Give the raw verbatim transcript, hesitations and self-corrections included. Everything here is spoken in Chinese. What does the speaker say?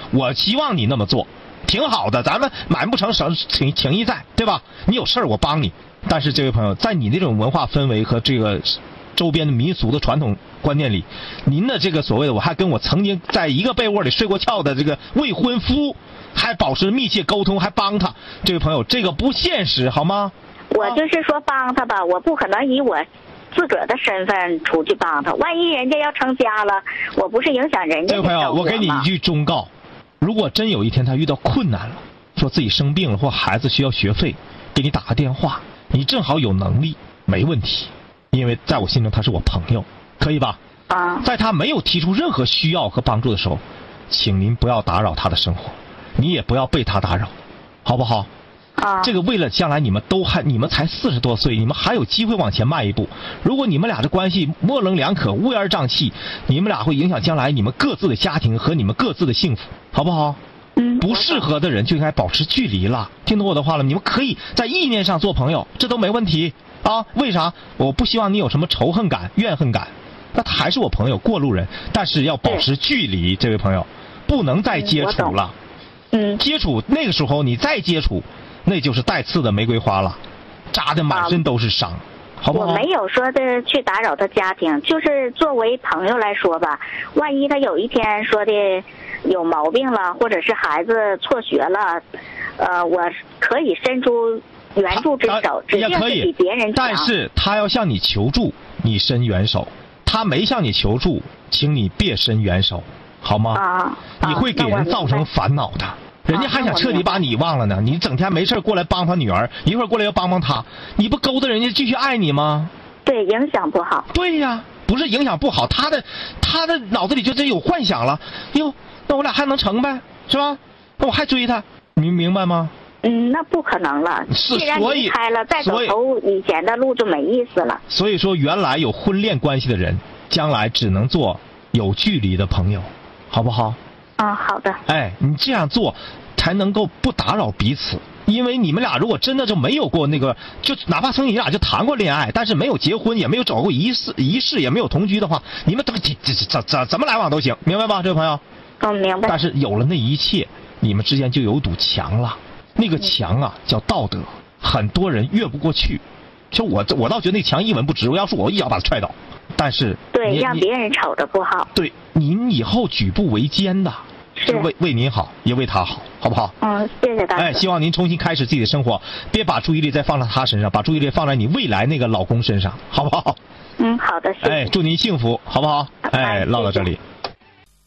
我希望你那么做，挺好的，咱们满不成情情情谊在，对吧？你有事儿我帮你。但是这位朋友，在你那种文化氛围和这个周边的民俗的传统观念里，您的这个所谓的我还跟我曾经在一个被窝里睡过觉的这个未婚夫还保持密切沟通，还帮他，这位朋友，这个不现实，好吗？ 我就是说帮他吧，我不可能以我自个儿的身份出去帮他，万一人家要成家了，我不是影响人家的生活吗？ 这位朋友，我给你一句忠告，如果真有一天他遇到困难了，说自己生病了或孩子需要学费，给你打个电话，你正好有能力，没问题，因为在我心中他是我朋友，可以吧？ 啊， 在他没有提出任何需要和帮助的时候，请您不要打扰他的生活，你也不要被他打扰，好不好？ 啊， 这个为了将来你们都还你们才四十多岁，你们还有机会往前迈一步。如果你们俩的关系模棱两可、乌烟瘴气，你们俩会影响将来你们各自的家庭和你们各自的幸福，好不好？ 嗯， 不适合的人就应该保持距离了，听懂我的话了？你们可以在意念上做朋友，这都没问题啊。为啥？我不希望你有什么仇恨感、怨恨感。那他还是我朋友，过路人，但是要保持距离，这位朋友，不能再接触了。 嗯， 接触那个时候你再接触，那就是带刺的玫瑰花了，扎的满身都是伤，啊、好不好？ 我没有说的去打扰他家庭，就是作为朋友来说吧，万一他有一天说的有毛病了，或者是孩子辍学了，呃，我可以伸出援助之手，指定是比别人强。 但是他要向你求助，你伸援手；他没向你求助，请你别伸援手，好吗？ 啊， 你会给人造成烦恼的。人家还想彻底把你忘了呢，你整天没事过来帮他女儿，一会儿过来要帮帮他，你不勾搭人家继续爱你吗？ 对，影响不好。 对呀，不是影响不好，他的他的脑子里就真有幻想了。哟，那我俩还能成呗，是吧？那我还追他，你明白吗？ 嗯，那不可能了。 是， 既然离开了，再走头以前的路就没意思了。 所以说，原来有婚恋关系的人，将来只能做有距离的朋友，好不好？ 啊，好的。 哎，你这样做才能够不打扰彼此，因为你们俩如果真的就没有过那个，就哪怕曾经你俩就谈过恋爱，但是没有结婚，也没有找过仪式仪式，也没有同居的话，你们怎么怎怎怎怎么来往都行，明白吧，这位朋友？ 嗯，明白。 但是有了那一切，你们之间就有堵墙了，那个墙啊叫道德，很多人越不过去。就我我倒觉得那墙一文不值，我要是我一脚把他踹倒。但是对，让别人瞅着不好。 对，您以后举步维艰的， 是为为您好，也为他好，好不好？ 嗯，谢谢大哥。 哎，希望您重新开始自己的生活，别把注意力再放在他身上，把注意力放在你未来那个老公身上，好不好？ 嗯，好的，谢谢。 哎，祝您幸福，好不好？哎，唠到这里。